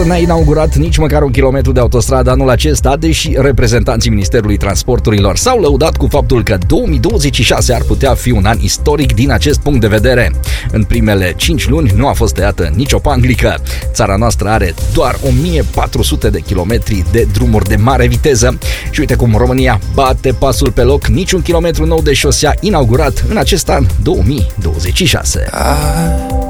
N-a inaugurat nici măcar un kilometru de autostradă anul acesta, deși reprezentanții Ministerului Transporturilor s-au lăudat cu faptul că 2026 ar putea fi un an istoric din acest punct de vedere. În primele 5 luni nu a fost tăiată nicio panglică. Țara noastră are doar 1400 de kilometri de drumuri de mare viteză și uite cum România bate pasul pe loc, niciun kilometru nou de șosea inaugurat în acest an 2026.